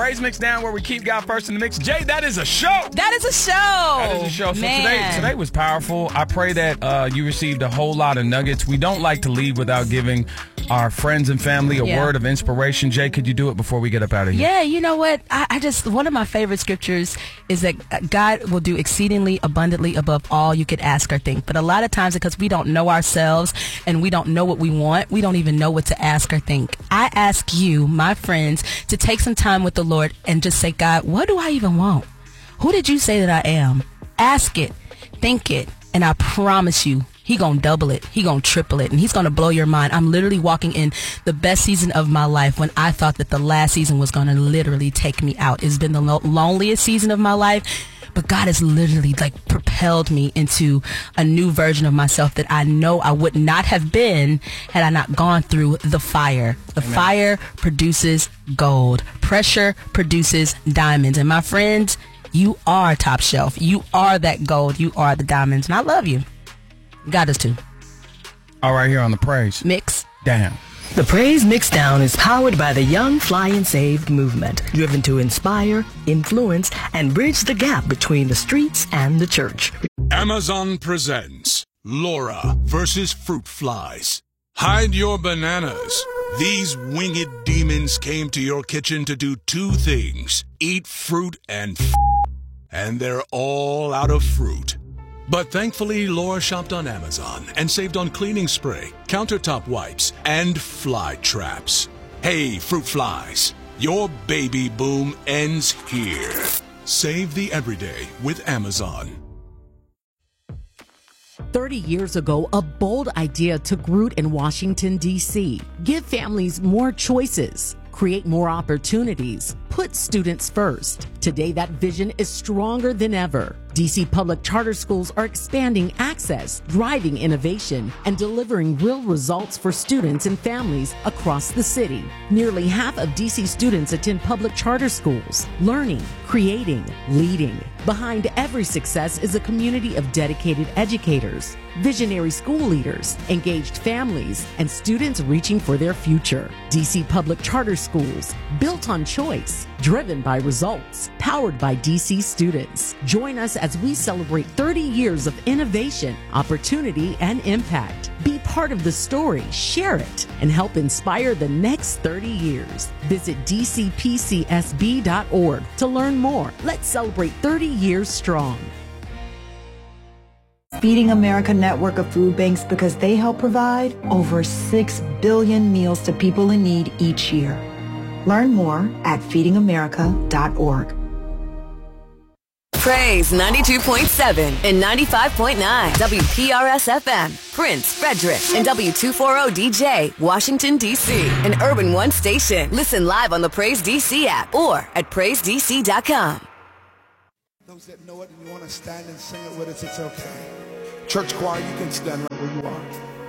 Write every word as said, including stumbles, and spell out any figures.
Praise Mix Down, where we keep God first in the mix. Jay, that is a show. That is a show. That is a show. So Man. today, today was powerful. I pray that uh, you received a whole lot of nuggets. We don't like to leave without giving our friends and family a Yeah. word of inspiration. Jay, could you do it before we get up out of here? Yeah, you know what? I, I just, one of my favorite scriptures is that God will do exceedingly abundantly above all you could ask or think. But a lot of times, because we don't know ourselves and we don't know what we want, we don't even know what to ask or think. I ask you, my friends, to take some time with the Lord and just say, God, what do I even want? Who did you say that I am? Ask it, think it, and I promise you, He gonna double it. He gonna triple it. And he's gonna blow your mind. I'm literally walking in the best season of my life when I thought that the last season was gonna literally take me out. It's been the lo- loneliest season of my life. But God has literally like propelled me into a new version of myself that I know I would not have been had I not gone through the fire. The Amen. Fire produces gold. Pressure produces diamonds. And my friends, you are top shelf. You are that gold. You are the diamonds. And I love you. God does too. All right, here on the Praise Mix Down. The Praise Mixdown is powered by the Young Fly and Saved movement, driven to inspire, influence, and bridge the gap between the streets and the church. Amazon presents Laura versus Fruit Flies. Hide your bananas. These winged demons came to your kitchen to do two things: eat fruit and f***, and they're all out of fruit. But thankfully, Laura shopped on Amazon and saved on cleaning spray, countertop wipes, and fly traps. Hey, fruit flies, your baby boom ends here. Save the everyday with Amazon. thirty years ago, a bold idea took root in Washington, D C. Give families more choices, create more opportunities, put students first. Today, that vision is stronger than ever. D C public charter schools are expanding access, driving innovation, and delivering real results for students and families across the city. Nearly half of D C students attend public charter schools, learning, creating, leading. Behind every success is a community of dedicated educators, visionary school leaders, engaged families, and students reaching for their future. D C public charter schools, built on choice, driven by results, powered by D C students. Join us as we celebrate thirty years of innovation, opportunity, and impact. Be part of the story, share it, and help inspire the next thirty years. Visit d c p c s b dot org to learn more. Let's celebrate thirty years strong. Feeding America network of food banks because they help provide over six billion meals to people in need each year. Learn more at feeding america dot org. Praise ninety-two point seven and ninety-five point nine W P R S F M, Prince, Frederick, and W two forty D J, Washington, D C, an Urban One station. Listen live on the Praise D C app or at praise d c dot com. Those that know it and you want to stand and sing it with us, it's okay. Church choir, you can stand right where you are.